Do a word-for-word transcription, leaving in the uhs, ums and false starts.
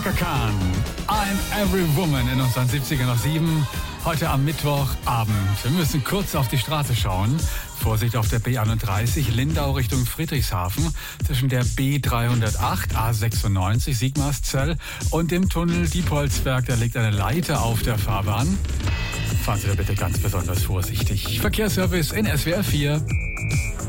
Chaka Khan, I'm Every Woman in unseren siebziger noch sieben. Heute am Mittwochabend. Wir müssen kurz auf die Straße schauen. Vorsicht auf der B einunddreißig, Lindau Richtung Friedrichshafen. Zwischen der B dreihundertacht, A sechsundneunzig, Sigmarszell und dem Tunnel Diepholzberg. Da liegt eine Leiter auf der Fahrbahn. Fahren Sie da bitte ganz besonders vorsichtig. Verkehrsservice in S W R vier.